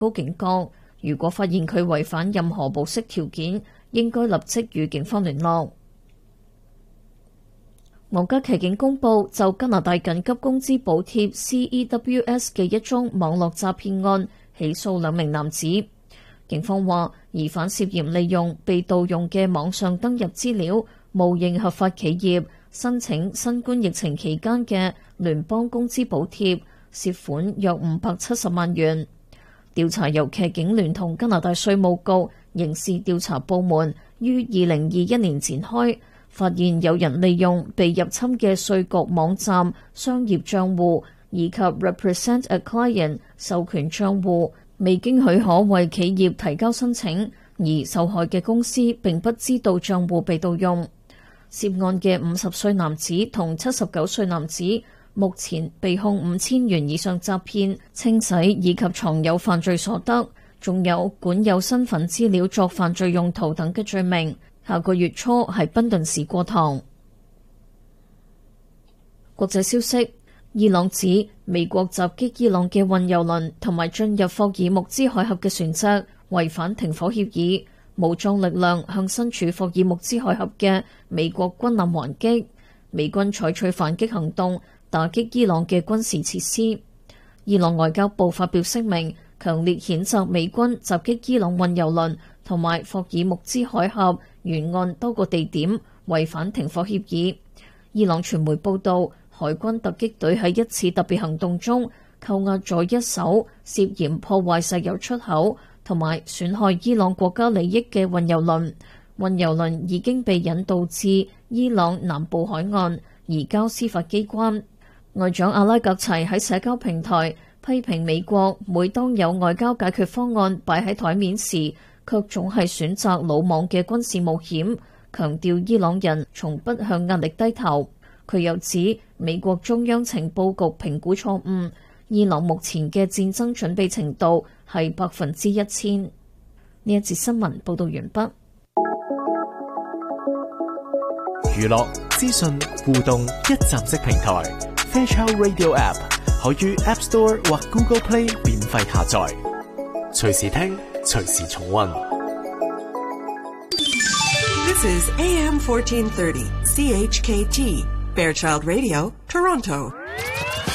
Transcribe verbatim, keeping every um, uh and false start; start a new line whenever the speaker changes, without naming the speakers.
高警告，如果發現佢違反任何保釋條件，應該立即與警方聯絡。皇家騎警公佈就加拿大緊急工資補貼 C E W S 嘅一宗網絡詐騙案起訴兩名男子。警方話，疑犯涉嫌利用被盜用嘅網上登入資料，冒認合法企業申請新冠疫情期間嘅聯邦工資補貼，涉款約五百七十萬元。調查由騎警聯同加拿大稅務局刑事調查部門於二零二一年展開，發現有人利用被入侵嘅稅局網站商業帳戶以及 Represent a Client 授權帳戶，未經許可為企業提交申請，而受害嘅公司並不知道帳戶被盜用。涉案嘅五十歲男子同七十九歲男子目前被控五千元以上詐騙、清洗以及藏有犯罪所得，仲有管有身份資料作犯罪用途等嘅罪名。下個月初喺賓頓市過堂。國際消息：伊朗指美國襲擊伊朗嘅運油輪同埋進入霍爾木茲海峽嘅船隻違反停火協議，武裝力量向身處霍爾木茲海峽嘅美國軍艦還擊，美軍採取反擊行動，打擊伊朗嘅軍事設施。伊朗外交部發表聲明，強烈譴責美軍襲擊伊朗運油輪同埋霍爾木茲海峽沿岸多個地點，違反停火協議。伊朗傳媒報道，海軍突擊隊喺一次特別行動中扣押咗一艘涉嫌破壞石油出口同埋損害伊朗國家利益嘅運油輪。運油輪已經被引渡至伊朗南部海岸，移交司法機關。外長阿拉格齊喺社交平台批評美國每當有外交解決方案擺喺台面時，卻總係選擇魯莽嘅軍事冒險，強調伊朗人從不向壓力低頭。佢又指美國中央情報局評估錯誤，伊朗目前嘅戰爭準備程度係百分之一千。呢一節新聞報道完畢。
娛樂、資訊、互動一站式平台 Fairchild Radio App 可於 App Store 或 Google Play 免費下載，隨時聽，隨時重溫。
This is A M fourteen thirty C H K T Fairchild Radio, Toronto.